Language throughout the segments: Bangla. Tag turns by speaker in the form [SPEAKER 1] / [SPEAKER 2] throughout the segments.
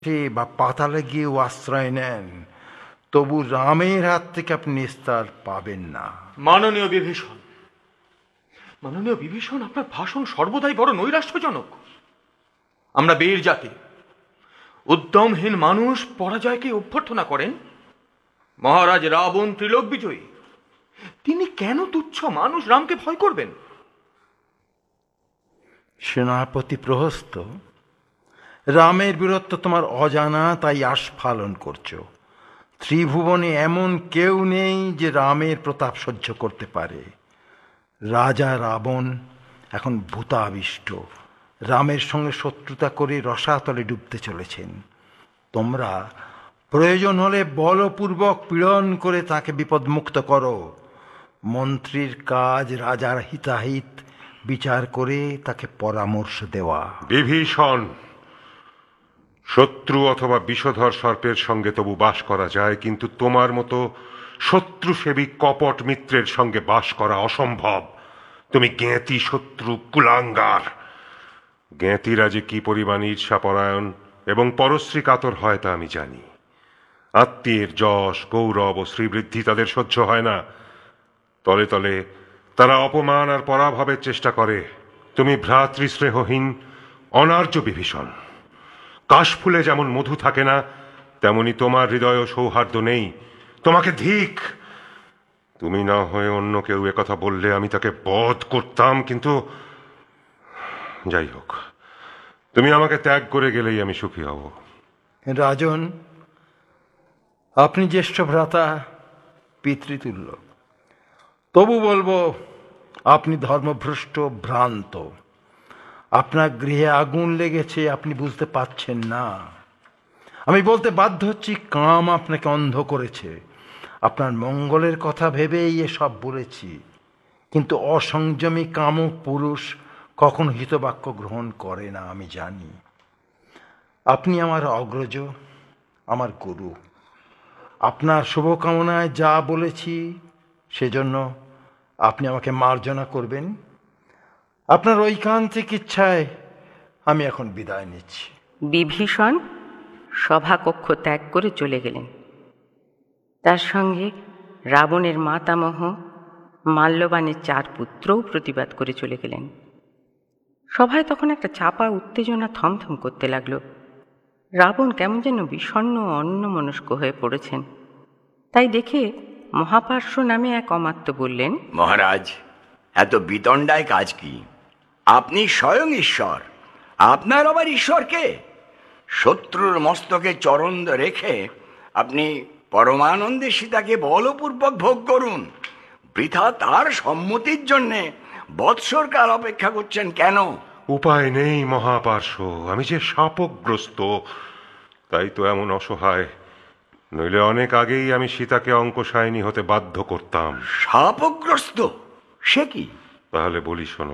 [SPEAKER 1] বা পাতালে গিয়েও আশ্রয় নেন, তবু রামের হাত থেকে আপনি নিস্তার পাবেন না।
[SPEAKER 2] মাননীয় বিভীষণ, মাননীয় বিভীষণ, আপনার ভাষণ সর্বদাই বড় নৈরাশ্যজনক। আমরা বীর জাতি, উদ্যমহীন মানুষ পরাজয়কে অভ্যর্থনা করেন। মহারাজ রাবণ ত্রিলোক বিজয়ী, তিনি কেন তুচ্ছ মানুষ রামকে ভয় করবেন?
[SPEAKER 1] সেনাপতি প্রহস্ত, রামের বীরত্ব তোমার অজানা, তাই আস্ফালন করছো। ত্রিভুবনে এমন কেউ নেই যে রামের প্রতাপ সহ্য করতে পারে। রাজা রাবণ এখন ভূতাবিষ্ট, রামের সঙ্গে শত্রুতা করে রসাতলে ডুবতে চলেছেন। তোমরা প্রয়োজন হলে বলপূর্বক পীড়ন করে তাকে বিপদমুক্ত করো। মন্ত্রীর কাজ রাজার হিতাহিত বিচার করে তাকে পরামর্শ দেওয়া।
[SPEAKER 3] বিভীষণ, শত্রু অথবা বিষধর সর্পের সঙ্গে তবু বাস করা যায়, কিন্তু তোমার মতো শত্রুসেবী কপট মিত্রের সঙ্গে বাস করা অসম্ভব। তুমি জ্ঞাতি শত্রু কুলাঙ্গার। জ্ঞাতিরা যে কি পরিমাণ ঈর্ষাপরায়ণ এবং পরশ্রী কাতর হয় তা আমি জানি। আত্মীয়ের যশ, গৌরব ও শ্রীবৃদ্ধি তাদের সহ্য হয় না। তলে তলে তারা অপমান আর পরাভবের চেষ্টা করে। তুমি ভ্রাতৃস্নেহহীন অনার্য বিভীষণ। কাশফুলে যেমন মধু থাকে না, তেমনি তোমার হৃদয় সৌহার্দ্য নেই। তোমাকে ধিক। তুমি না হয়ে অন্য কেউ একথা বললে আমি তাকে বধ করতাম, কিন্তু যাই হোক, তুমি আমাকে ত্যাগ করে গেলেই আমি সুখী হব।
[SPEAKER 1] রাজন, আপনি জ্যেষ্ঠ ভ্রাতা, পিতৃতুল্য, তবু বলবো আপনি ধর্মভ্রষ্ট, ভ্রান্ত। আপনার গৃহে আগুন লেগেছে, আপনি বুঝতে পারছেন না। আমি বলতে বাধ্য হচ্ছি, কাম আপনাকে অন্ধ করেছে। আপনার মঙ্গলের কথা ভেবেই এসব বলেছি, কিন্তু অসংযমী কামুক পুরুষ কখনো হিতবাক্য গ্রহণ করে না, আমি জানি। আপনি আমার অগ্রজ, আমার গুরু। আপনার শুভকামনায় যা বলেছি সেজন্য আপনি আমাকে মার্জনা করবেন। আপনার ঐকান্তিক ইচ্ছায় আমি এখন বিদায় নিচ্ছি।
[SPEAKER 4] বিভীষণ সভাকক্ষ ত্যাগ করে চলে গেলেন। তার সঙ্গে রাবণের মাতামহ মাল্যবানের 4 পুত্রও প্রতিবাদ করে চলে গেলেন। সভায় তখন একটা চাপা উত্তেজনা থমথম করতে লাগলো। রাবণ কেমন যেন বিষণ্ণ অন্যমনস্ক হয়ে পড়েছেন। তাই দেখে মহাপার্শ্ব নামে এক অমাত্য বললেন,
[SPEAKER 5] মহারাজ, এত বিতণ্ডায় কাজ কি? আপনি স্বয়ং ঈশ্বর, আপনার আবার ঈশ্বরকে? শত্রুর মস্তকে চরণ রেখে আপনি পরমানন্দে সীতাকে বলপূর্বক ভোগ করুন। বৃথা তার সম্মতির জন্যে বৎসরকাল অপেক্ষা করছেন কেন?
[SPEAKER 3] উপায় নেই মহাপার্শ্ব, আমি যে শাপগ্রস্ত, তাই তো এমন অসহায়। নইলে অনেক আগেই আমি সীতাকে অঙ্কশায়িনী হতে বাধ্য করতাম।
[SPEAKER 5] শাপগ্রস্ত সে কি?
[SPEAKER 3] তাহলে বলি শোনো।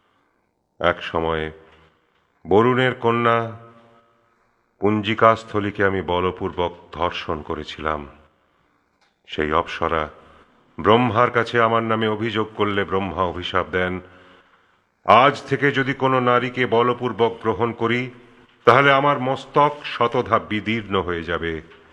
[SPEAKER 3] এক সময়ে বরুণের কন্যা পুঞ্জিকাস্থলীকে আমি বলপূর্বক ধর্ষণ করেছিলাম। সেই অপ্সরা ব্রহ্মার কাছে আমার নামে অভিযোগ করলে ব্রহ্মা অভিশাপ দেন, আজ থেকে যদি কোনো নারীকে বলপূর্বক গ্রহণ করি তাহলে আমার মস্তক শতধা বিদীর্ণ হয়ে যাবে।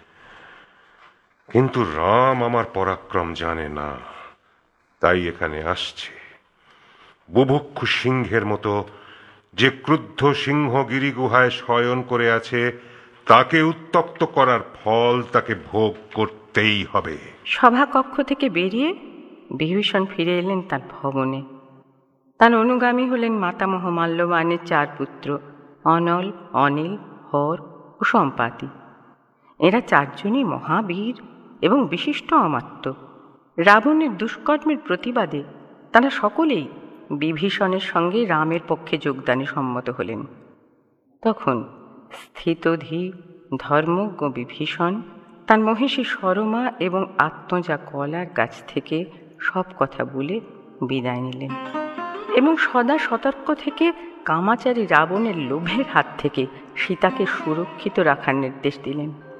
[SPEAKER 3] কিন্তু রাম আমার পরাক্রম জানে না, তাই এখানে আসছে। বুভুক্ষু সিংহের মতো যে ক্রুদ্ধ সিংহ গিরিগুহায় শয়ন করে আছে, তাকে উত্তপ্ত করার ফল তাকে ভোগ করতেই হবে।
[SPEAKER 4] সভাকক্ষ থেকে বেরিয়ে বিভীষণ ফিরে এলেন তার ভবনে। তার অনুগামী হলেন মাতামহ মাল্যবানের 4 পুত্র, অনল, অনিল, হর ও সম্পাতি। এরা 4 জনই মহাবীর এবং বিশিষ্ট অমাত্য। রাবণের দুষ্কর্মের প্রতিবাদে তারা সকলেই বিভীষণের সঙ্গে রামের পক্ষে যোগদানে সম্মত হলেন। তখন স্থিতধী ধর্মজ্ঞ বিভীষণ তার মহিষী সরমা এবং আত্মজা কলার কাছ থেকে সব কথা বলে বিদায় নিলেন এবং সদা সতর্ক থেকে কামাচারী রাবণের লোভের হাত থেকে সীতাকে সুরক্ষিত রাখার নির্দেশ দিলেন।